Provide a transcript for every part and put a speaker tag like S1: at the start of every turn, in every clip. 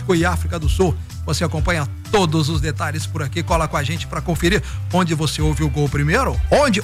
S1: México e África do Sul. Você acompanha todos os detalhes por aqui, cola com a gente para conferir onde você ouve o gol primeiro. Onde?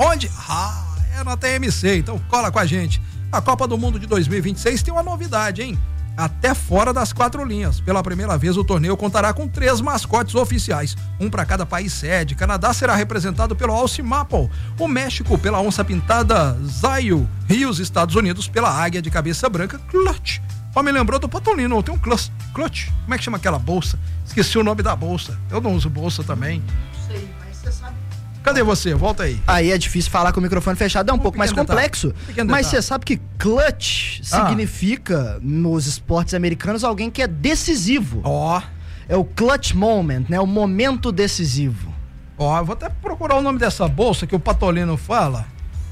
S1: É na TMC, então cola com a gente. A Copa do Mundo de 2026 tem uma novidade, hein? Até fora das 4 linhas. Pela primeira vez, o torneio contará com 3 mascotes oficiais, um para cada país sede. Canadá será representado pelo Alce Maple, o México pela onça pintada Zayu e os Estados Unidos pela águia de cabeça branca Clutch. Ó, me lembrou do Patolino, tem um Clutch. Como é que chama aquela bolsa? Esqueci o nome da bolsa. Eu não uso bolsa também.
S2: Não sei, mas você sabe.
S1: Cadê você? Volta aí.
S2: Aí é difícil falar com o microfone fechado, é um pouco mais complexo. Mas você sabe que clutch significa, nos esportes americanos, alguém que é decisivo.
S1: Ó.
S2: É o clutch moment, né? O momento decisivo.
S1: Ó, vou até procurar o nome dessa bolsa que o Patolino fala.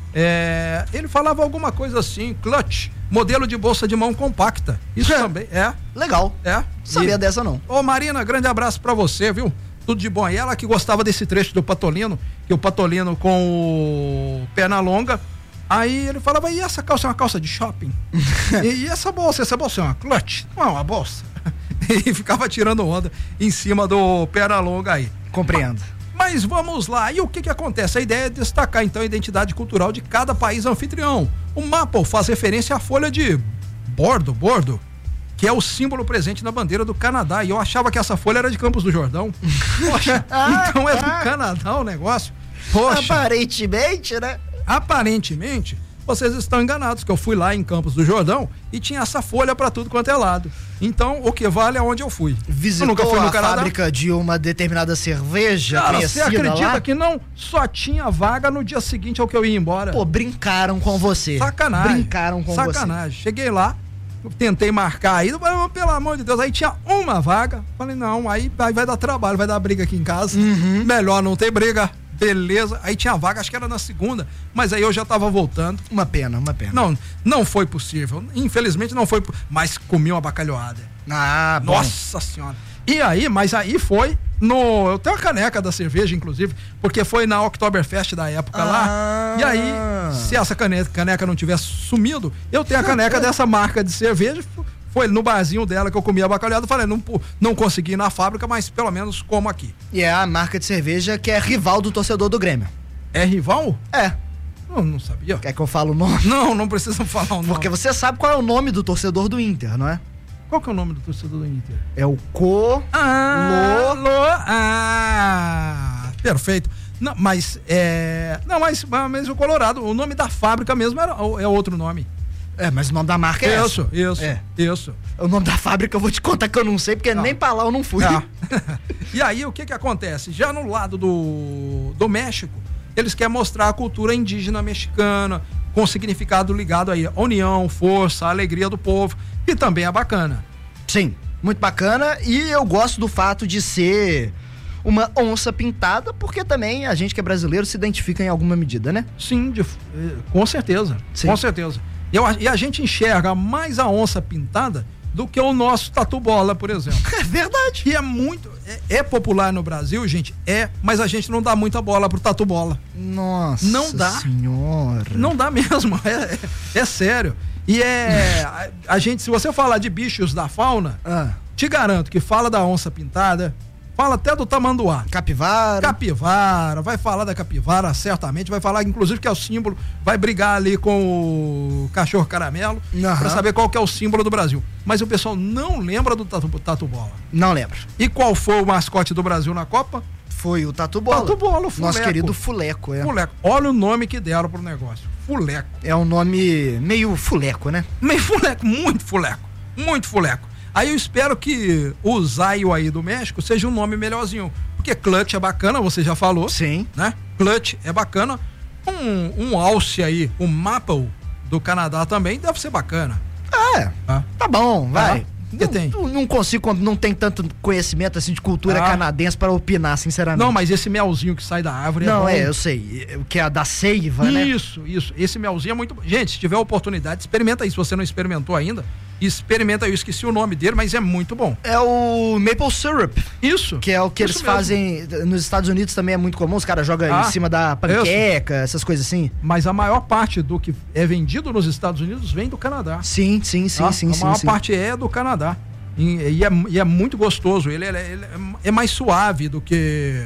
S1: Ele falava alguma coisa assim, clutch, modelo de bolsa de mão compacta. Isso também,
S2: Legal. Sabia dessa não.
S1: Ô Marina, grande abraço pra você, viu? Tudo de bom. E ela que gostava desse trecho do Patolino, que o Patolino com o perna longa, aí ele falava, e essa calça é uma calça de shopping? e essa bolsa é uma clutch? Não é uma bolsa? E ficava tirando onda em cima do perna longa aí.
S2: Compreendo.
S1: Mas vamos lá, e o que acontece? A ideia é destacar então a identidade cultural de cada país anfitrião. O Maple faz referência à folha de bordo, que é o símbolo presente na bandeira do Canadá, e eu achava que essa folha era de Campos do Jordão. Poxa, então é do Canadá o negócio. Poxa.
S2: Aparentemente, né?
S1: Aparentemente, vocês estão enganados, que eu fui lá em Campos do Jordão e tinha essa folha pra tudo quanto é lado. Então, o que vale é onde eu fui.
S2: Visitou eu nunca fui no Canadá. Fábrica de uma determinada cerveja?
S1: Cara, você acredita lá? Que não? Só tinha vaga no dia seguinte ao que eu ia embora.
S2: Pô, brincaram com você.
S1: Sacanagem.
S2: Brincaram com você.
S1: Sacanagem. Cheguei lá, tentei marcar aí, pelo amor de Deus, aí tinha uma vaga. Falei, não, aí vai dar trabalho, vai dar briga aqui em casa. Melhor não ter briga. Beleza, aí tinha vaga, acho que era na segunda, mas aí eu já tava voltando.
S2: Uma pena.
S1: Não foi possível, infelizmente não foi, mas comi uma bacalhoada.
S2: Bom.
S1: Nossa senhora. E aí, mas aí foi eu tenho a caneca da cerveja, inclusive, porque foi na Oktoberfest da época lá, e aí, se essa caneca não tivesse sumido, eu tenho a caneca dessa marca de cerveja. Foi no barzinho dela que eu comia bacalhau, falei, não consegui ir na fábrica, mas pelo menos como aqui.
S2: E é a marca de cerveja que é rival do torcedor do Grêmio.
S1: É rival?
S2: É.
S1: Não sabia.
S2: Quer que eu fale o nome?
S1: Não precisa falar o nome.
S2: Porque você sabe qual é o nome do torcedor do Inter, não é?
S1: Qual que é o nome do torcedor do Inter?
S2: É o
S1: Perfeito. Não, mas o Colorado, o nome da fábrica mesmo é outro nome.
S2: Mas o nome da marca é
S1: isso. Isso.
S2: O nome da fábrica eu vou te contar que eu não sei, porque nem pra lá eu não fui.
S1: E aí, o que acontece? Já no lado do México, eles querem mostrar a cultura indígena mexicana, com significado ligado aí, a união, força, a alegria do povo, e também é bacana.
S2: Sim, muito bacana, e eu gosto do fato de ser uma onça pintada, porque também a gente que é brasileiro se identifica em alguma medida, né?
S1: Sim, com certeza. Sim. Com certeza. E a gente enxerga mais a onça pintada do que o nosso tatu-bola, por exemplo.
S2: É verdade.
S1: Que é muito... É popular no Brasil, gente, mas a gente não dá muita bola pro tatu-bola.
S2: Nossa
S1: não dá.
S2: Senhora.
S1: Não dá mesmo, é sério. E a gente, se você falar de bichos da fauna, te garanto que fala da onça pintada, fala até do tamanduá. Capivara, vai falar da capivara, certamente, vai falar inclusive que é o símbolo, vai brigar ali com o cachorro caramelo, pra saber qual que é o símbolo do Brasil. Mas o pessoal não lembra do tatu-bola.
S2: Não lembra.
S1: E qual foi o mascote do Brasil na Copa?
S2: Foi o tatu-bola.
S1: Tatu-bola, o Fuleco.
S2: Nosso querido Fuleco,
S1: Fuleco. Olha o nome que deram pro negócio. Fuleco.
S2: É um nome meio fuleco, né?
S1: Meio fuleco, muito fuleco. Muito fuleco. Aí eu espero que o Zayu aí do México seja um nome melhorzinho. Porque Clutch é bacana, você já falou.
S2: Sim.
S1: Né? Clutch é bacana. Um Alce aí, um Maple do Canadá também deve ser bacana.
S2: Tá bom, vai.
S1: Não
S2: consigo, não tem tanto conhecimento assim de cultura canadense para opinar, sinceramente.
S1: Não, mas esse melzinho que sai da árvore é bom.
S2: Eu sei, o que é da seiva, né?
S1: Isso, esse melzinho é muito bom. Gente, se tiver oportunidade, experimenta aí, se você não experimentou ainda, experimenta, eu esqueci o nome dele, mas é muito bom.
S2: É o maple syrup.
S1: Isso.
S2: Que é o que eles fazem nos Estados Unidos, também é muito comum, os caras jogam em cima da panqueca, essas coisas assim.
S1: Mas a maior parte do que é vendido nos Estados Unidos vem do Canadá.
S2: Sim.
S1: A maior parte é do Canadá. E é muito gostoso. Ele é mais suave do que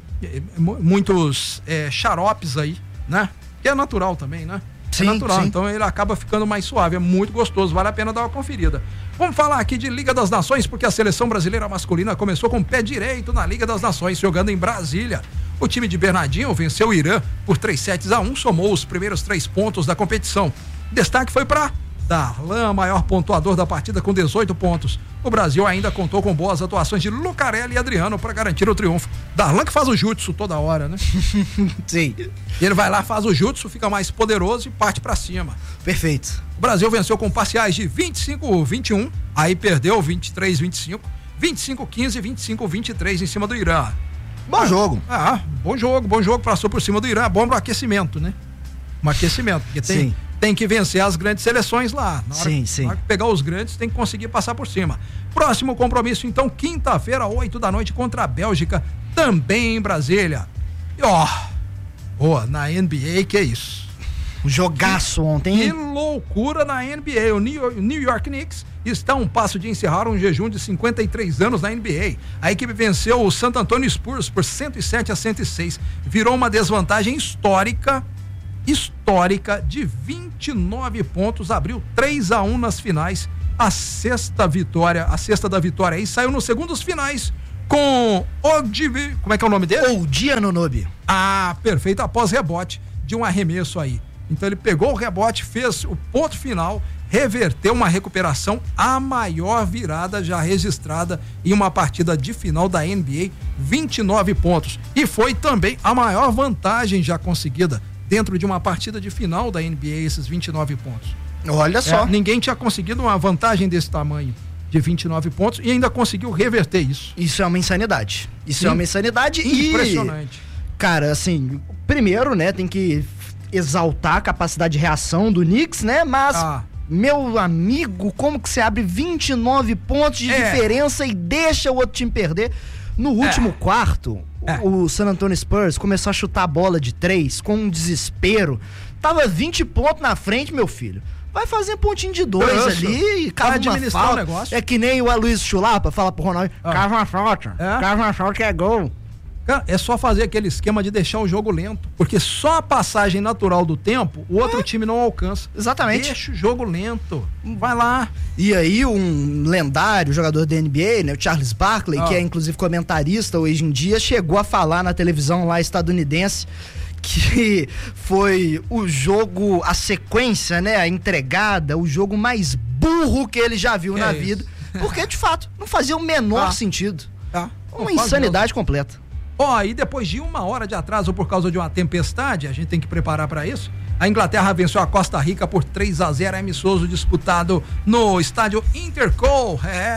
S1: muitos xaropes aí, né? Que é natural também, né?
S2: Sim,
S1: é natural,
S2: sim.
S1: então ele acaba ficando mais suave, é muito gostoso, vale a pena dar uma conferida. Vamos falar aqui de Liga das Nações, porque a seleção brasileira masculina começou com o pé direito na Liga das Nações, jogando em Brasília. O time de Bernardinho venceu o Irã por 3-1, somou os primeiros 3 pontos da competição. Destaque foi para Darlan, maior pontuador da partida, com 18 pontos. O Brasil ainda contou com boas atuações de Lucarelli e Adriano para garantir o triunfo. Darlan que faz o jutsu toda hora, né?
S2: Sim.
S1: Ele vai lá, faz o jutsu, fica mais poderoso e parte para cima.
S2: Perfeito.
S1: O Brasil venceu com parciais de 25-21, aí perdeu 23-25, 25-15 e 25-23 em cima do Irã.
S2: Bom jogo.
S1: Bom jogo, passou por cima do Irã, bom pro aquecimento, né? Um aquecimento, porque tem que vencer as grandes seleções lá. Na hora que pegar os grandes, tem que conseguir passar por cima. Próximo compromisso, então, quinta-feira, 8 da noite, contra a Bélgica, também em Brasília. E na NBA, que é isso?
S2: Um jogaço ontem.
S1: Que loucura na NBA. O New York Knicks está a um passo de encerrar um jejum de 53 anos na NBA. A equipe venceu o San Antonio Spurs por 107-106. Virou uma desvantagem histórica de 29 pontos, abriu 3-1 nas finais, a sexta da vitória aí, saiu nos segundos finais com como é que é o nome dele?
S2: OG Anunoby.
S1: Perfeito, após rebote de um arremesso aí. Então ele pegou o rebote, fez o ponto final, reverteu uma recuperação, a maior virada já registrada em uma partida de final da NBA, 29 pontos. E foi também a maior vantagem já conseguida dentro de uma partida de final da NBA, esses 29 pontos.
S2: Olha só.
S1: Ninguém tinha conseguido uma vantagem desse tamanho, de 29 pontos, e ainda conseguiu reverter isso.
S2: Isso é uma insanidade.
S1: Sim. Impressionante.
S2: Cara, assim, primeiro, né, tem que exaltar a capacidade de reação do Knicks, né, mas... Meu amigo, como que você abre 29 pontos de diferença e deixa o outro time perder? No último quarto, o San Antonio Spurs começou a chutar a bola de 3 com um desespero. Tava 20 pontos na frente, meu filho. Vai fazer pontinho de 2 ali e cava uma falta.
S1: Negócio.
S2: É que nem o Aloysio Chulapa fala pro Ronaldo, cava uma falta, que é gol.
S1: Cara, é só fazer aquele esquema de deixar o jogo lento, porque só a passagem natural do tempo, o outro time não alcança.
S2: Exatamente.
S1: Deixa o jogo lento, vai lá.
S2: E aí um lendário jogador da NBA, né, o Charles Barkley, que é inclusive comentarista hoje em dia, chegou a falar na televisão lá estadunidense que foi o jogo, a sequência, né, a entregada, o jogo mais burro que ele já viu na vida, porque de fato não fazia o menor sentido. Uma insanidade completa.
S1: E depois de 1 hora de atraso por causa de uma tempestade, a gente tem que preparar para isso. A Inglaterra venceu a Costa Rica por 3-0, amistoso disputado no estádio Intercol.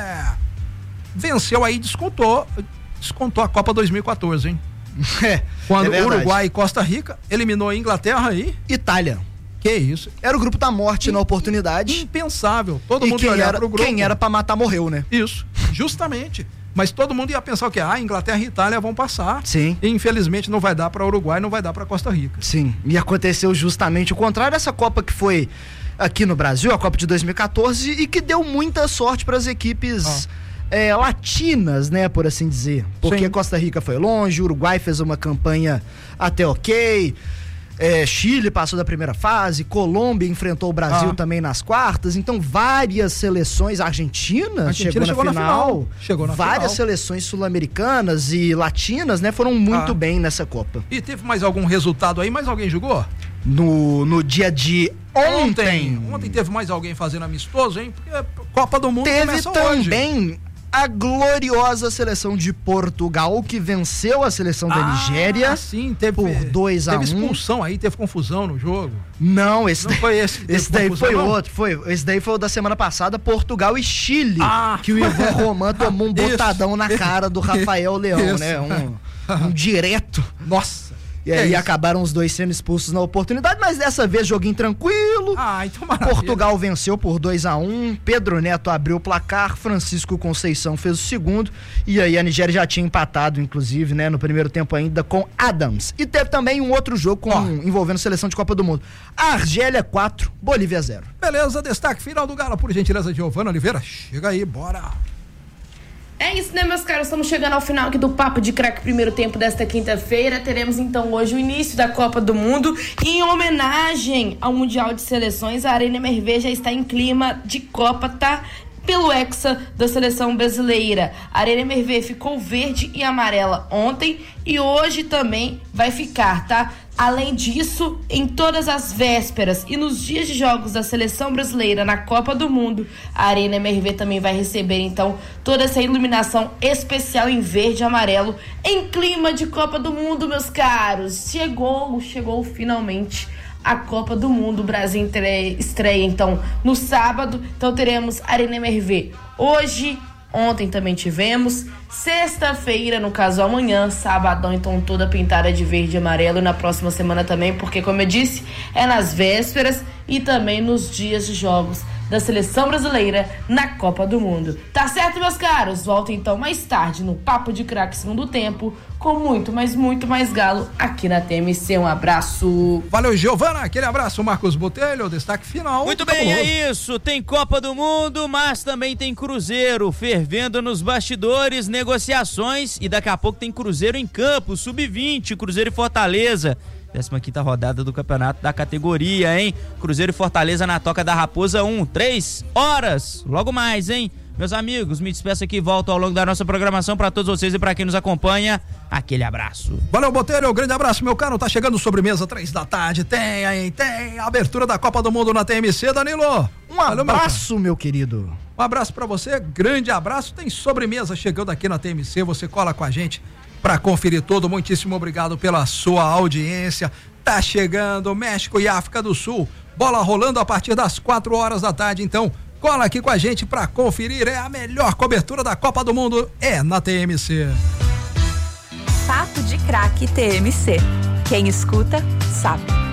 S1: Venceu aí, descontou a Copa 2014, hein? Quando Uruguai e Costa Rica eliminou a Inglaterra e
S2: Itália.
S1: Que isso?
S2: Era o grupo da morte na oportunidade.
S1: Impensável. Todo mundo olhava pro grupo.
S2: Quem era pra matar morreu, né?
S1: Isso, justamente. Mas todo mundo ia pensar o quê? Inglaterra e Itália vão passar.
S2: Sim.
S1: E infelizmente não vai dar para Uruguai, não vai dar para Costa Rica.
S2: Sim. E aconteceu justamente o contrário. Essa Copa que foi aqui no Brasil, a Copa de 2014, e que deu muita sorte para as equipes latinas, né, por assim dizer. Porque
S1: Sim.
S2: Costa Rica foi longe, o Uruguai fez uma campanha até ok. Chile passou da primeira fase, Colômbia enfrentou o Brasil também nas quartas, então várias seleções, a Argentina chegou na final. Várias seleções sul-americanas e latinas, né, foram muito bem nessa Copa.
S1: E teve mais algum resultado aí? Mais alguém jogou?
S2: No dia de ontem
S1: teve mais alguém fazendo amistoso, hein? Porque Copa do Mundo começa hoje.
S2: Teve também a gloriosa seleção de Portugal, que venceu a seleção da Nigéria.
S1: Sim, teve
S2: por 2-1.
S1: Teve expulsão aí, teve confusão no jogo.
S2: Não, esse
S1: não foi esse.
S2: Esse daí foi outro. Esse daí foi o da semana passada, Portugal e Chile. Que o Ivan Roman tomou um botadão na cara do Rafael Leão, né? Um direto.
S1: Nossa.
S2: E aí acabaram os dois sendo expulsos na oportunidade, mas dessa vez joguinho tranquilo.
S1: Então maravilha.
S2: Portugal venceu por 2-1, Pedro Neto abriu o placar, Francisco Conceição fez o segundo, e aí a Nigéria já tinha empatado, inclusive, né, no primeiro tempo ainda com Adams. E teve também um outro jogo envolvendo seleção de Copa do Mundo. Argélia 4, Bolívia 0.
S1: Beleza, destaque final do Galo, por gentileza, Giovana Oliveira. Chega aí, bora.
S3: É isso, né, meus caros? Estamos chegando ao final aqui do Papo de Craque, primeiro tempo desta quinta-feira. Teremos, então, hoje o início da Copa do Mundo. E em homenagem ao Mundial de Seleções, a Arena MRV já está em clima de Copa, tá? Pelo Hexa da Seleção Brasileira. A Arena MRV ficou verde e amarela ontem e hoje também vai ficar, tá? Além disso, em todas as vésperas e nos dias de jogos da Seleção Brasileira na Copa do Mundo, a Arena MRV também vai receber, então, toda essa iluminação especial em verde e amarelo em clima de Copa do Mundo, meus caros. Chegou finalmente a Copa do Mundo. O Brasil estreia, então, no sábado. Então, teremos Arena MRV hoje. Ontem também tivemos. Sexta-feira, no caso amanhã, sabadão, então toda pintada de verde e amarelo. E na próxima semana também, porque, como eu disse, é nas vésperas e também nos dias de jogos da Seleção Brasileira na Copa do Mundo. Tá certo, meus caros? Volto então mais tarde no Papo de Craque segundo tempo, com muito mais galo aqui na TMC. Um abraço.
S1: Valeu, Giovana. Aquele abraço, Marcos Botelho. Destaque final.
S4: Muito bem, é isso. Tem Copa do Mundo, mas também tem Cruzeiro fervendo nos bastidores, negociações, e daqui a pouco tem Cruzeiro em campo, sub-20, Cruzeiro e Fortaleza. 15ª rodada do campeonato da categoria, hein? Cruzeiro e Fortaleza na Toca da Raposa 1, 3 horas, logo mais, hein? Meus amigos, me despeço aqui e volto ao longo da nossa programação para todos vocês e para quem nos acompanha, aquele abraço.
S1: Valeu, Botelho, grande abraço, meu caro. Tá chegando sobremesa 3 da tarde, tem a abertura da Copa do Mundo na TMC, Danilo.
S2: Valeu, abraço, meu querido.
S1: Um abraço para você, grande abraço. Tem sobremesa chegando aqui na TMC, você cola com a gente para conferir todo. Muitíssimo obrigado pela sua audiência. Tá chegando México e África do Sul, bola rolando a partir das 4 horas da tarde, então cola aqui com a gente para conferir. É a melhor cobertura da Copa do Mundo, é na TMC.
S5: Papo de Craque TMC, quem escuta sabe.